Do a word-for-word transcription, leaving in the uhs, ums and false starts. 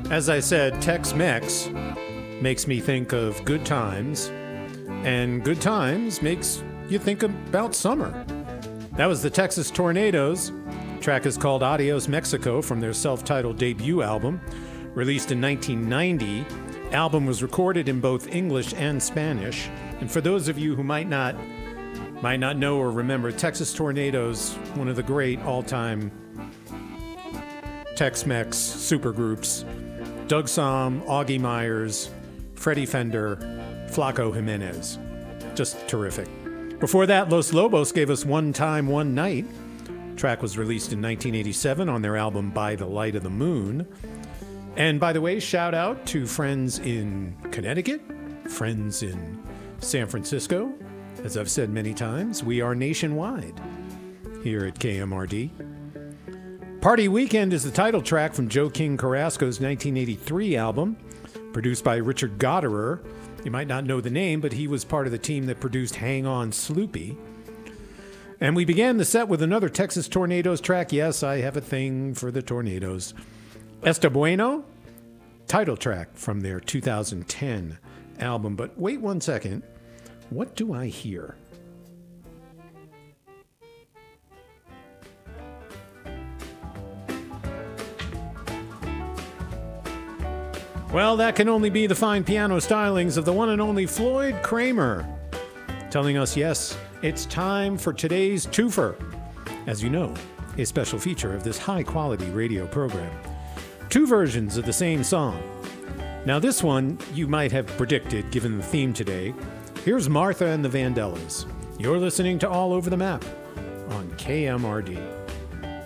As I said, Tex-Mex makes me think of good times, and good times makes you think about summer. That was the Texas Tornadoes. The track is called Adios Mexico from their self-titled debut album, released in nineteen ninety. The album was recorded in both English and Spanish. And for those of you who might not might not know or remember, Texas Tornadoes, one of the great all-time Tex-Mex supergroups. Doug Somm, Augie Myers, Freddie Fender, Flaco Jimenez. Just terrific. Before that, Los Lobos gave us One Time, One Night. The track was released in nineteen eighty-seven on their album By the Light of the Moon. And by the way, shout out to friends in Connecticut, friends in San Francisco. As I've said many times, we are nationwide here at K M R D. Party Weekend is the title track from Joe King Carrasco's nineteen eighty-three album, produced by Richard Gotterer. You might not know the name, but he was part of the team that produced Hang On Sloopy. And we began the set with another Texas Tornadoes track. Yes, I have a thing for the Tornadoes. Esta Bueno, title track from their two thousand ten album. But wait one second. What do I hear? Well, that can only be the fine piano stylings of the one and only Floyd Kramer, telling us, yes, it's time for today's twofer. As you know, a special feature of this high-quality radio program. Two versions of the same song. Now this one you might have predicted given the theme today. Here's Martha and the Vandellas. You're listening to All Over the Map on K M R D.